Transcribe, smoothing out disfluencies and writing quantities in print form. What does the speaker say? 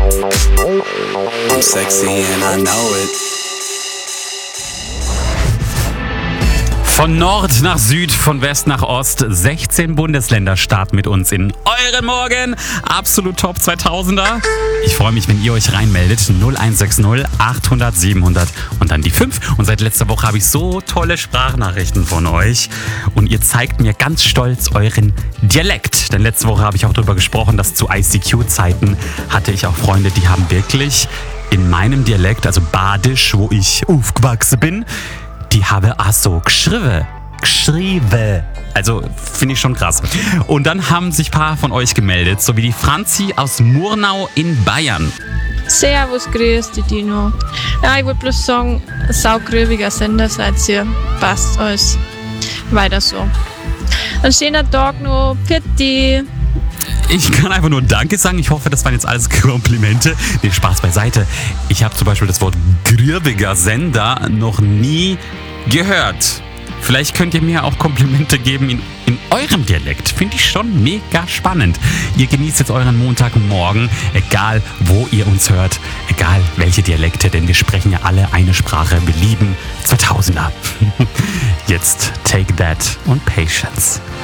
I'm sexy and I know it. Von Nord nach Süd, von West nach Ost, 16 Bundesländer starten mit uns in euren Morgen. Absolut Top 2000er. Ich freue mich, wenn ihr euch reinmeldet. 0160 800 700 und dann die 5. Und seit letzter Woche habe ich so tolle Sprachnachrichten von euch. Und ihr zeigt mir ganz stolz euren Dialekt. Denn letzte Woche habe ich auch darüber gesprochen, dass zu ICQ-Zeiten hatte ich auch Freunde, die haben wirklich in meinem Dialekt, also Badisch, wo ich aufgewachsen bin, die habe auch so geschrieben. Also finde ich schon krass. Und dann haben sich ein paar von euch gemeldet, so wie die Franzi aus Murnau in Bayern. Servus, grüß dich, Dino. Ja, ich wollte bloß sagen, saugrübiger Sender seid ihr. Passt alles. Weiter so. Einen schönen Tag noch. Pitti. Ich kann einfach nur Danke sagen. Ich hoffe, das waren jetzt alles Komplimente. Nee, Spaß beiseite. Ich habe zum Beispiel das Wort grübiger Sender noch nie gehört. Vielleicht könnt ihr mir auch Komplimente geben in eurem Dialekt. Finde ich schon mega spannend. Ihr genießt jetzt euren Montagmorgen, egal wo ihr uns hört, egal welche Dialekte, denn wir sprechen ja alle eine Sprache. Wir lieben 2000er. Jetzt Take That und Patience.